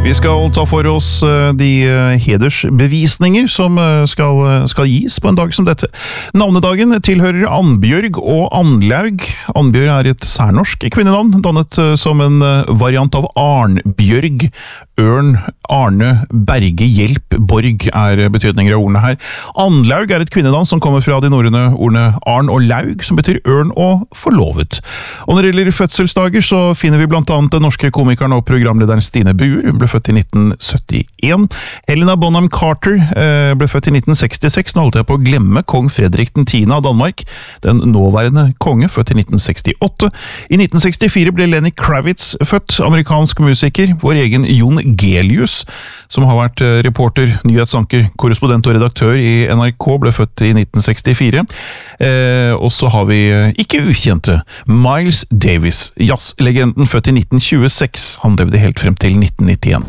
Vi skal ta for oss de hedersbevisninger som skal gis på en dag som dette. Navnedagen tilhører Annbjørg og Annlaug. Annbjørg er et særnorsk kvinnenavn, dannet som en variant av Arnbjørg. Ørn, Arne, Berge, Hjelp, Borg er betydninger av ordene her. Annlaug er et kvinnenavn som kommer fra de norrøne ordene Arn og Laug, som betyr ørn og forlovet. Og når det gjelder fødselsdager, så finner vi blant annet den norske komikeren og programlederen Stine Buer. Hun ble født i 1971. Helena Bonham Carter ble født i 1966. Nå holdt jeg på å glemme kong Fredrik 10. av Danmark, den nåværende konge, født i 1968. I 1964 ble Lenny Kravitz født, amerikansk musiker. Vår egen Jon Gelius, som har vært reporter, nyhetsanker, korrespondent og redaktør i NRK, ble født i 1964. Og så har vi ikke ukjente Miles Davis, jazzlegenden, født i 1926. Han levde helt frem til 1991.